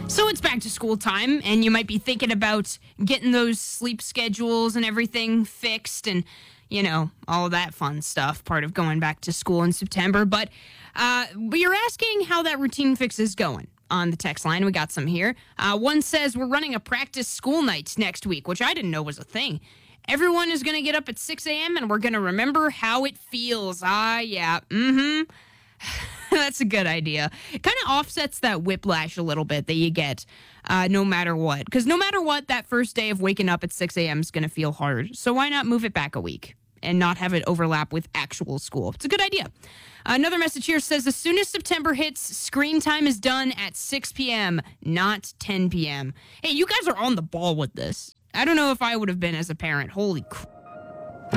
So it's back to school time, and you might be thinking about getting those sleep schedules and everything fixed and, all of that fun stuff, part of going back to school in September. But you're asking how that routine fix is going. On the text line, we got some here. One says we're running a practice school night next week, which I didn't know was a thing. Everyone is going to get up at 6 a.m. and we're going to remember how it feels. Yeah. That's a good idea. It kind of offsets that whiplash a little bit that you get no matter what. Because no matter what, that first day of waking up at 6 a.m. is going to feel hard. So why not move it back a week and not have it overlap with actual school? It's a good idea. Another message here says, as soon as September hits, screen time is done at 6 p.m., not 10 p.m. Hey, you guys are on the ball with this. I don't know if I would have been as a parent. Holy crap.